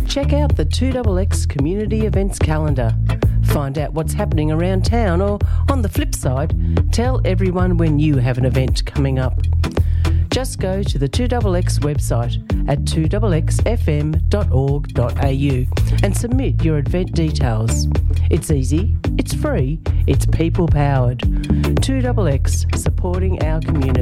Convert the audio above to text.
Check out the 2XX Community Events Calendar. Find out what's happening around town, or on the flip side, tell everyone when you have an event coming up. Just go to the 2XX website at 2xfm.org.au and submit your event details. It's easy, it's free, it's people-powered. 2XX, supporting our community.